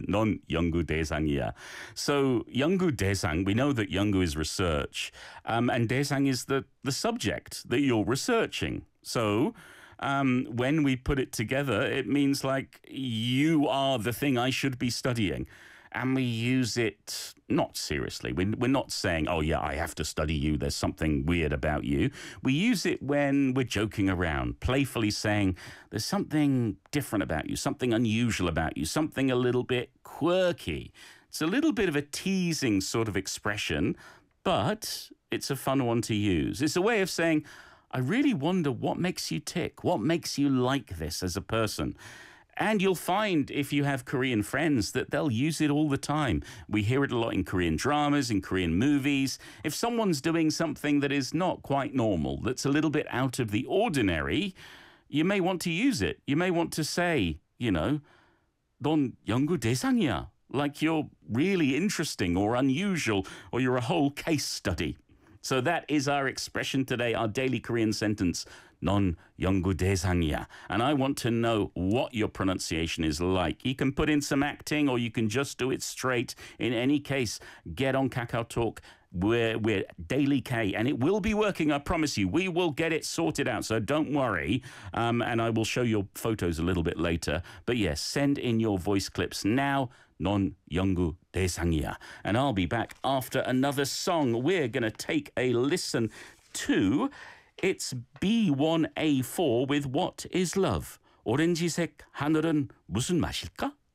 넌 연구 대상이야. So 연구 대상, we know that 연구 is research, and 대상 is the subject that you're researching. So when we put it together, it means like you are the thing I should be studying. And we use it not seriously. We're not saying, oh, yeah, I have to study you. There's something weird about you. We use it when we're joking around, playfully saying there's something different about you, something unusual about you, something a little bit quirky. It's a little bit of a teasing sort of expression, but it's a fun one to use. It's a way of saying, I really wonder what makes you tick, what makes you like this as a person. And you'll find, if you have Korean friends, that they'll use it all the time. We hear it a lot in Korean dramas, in Korean movies. If someone's doing something that is not quite normal, that's a little bit out of the ordinary, you may want to use it. You may want to say, you know, 넌 연구 대상이야. Like you're really interesting or unusual, or you're a whole case study. So that is our expression today, our daily Korean sentence, 넌 연구 대상이야. And I want to know what your pronunciation is like. You can put in some acting or you can just do it straight. In any case, get on Kakao Talk. We're Daily K, and it will be working, I promise you. We will get it sorted out, so don't worry. And I will show your photos a little bit later. But yes, send in your voice clips now. 넌 연구 대상이야. And I'll be back after another song. We're going to take a listen to, it's B1A4 with What is Love? 오렌지색 하늘은 무슨 맛일까?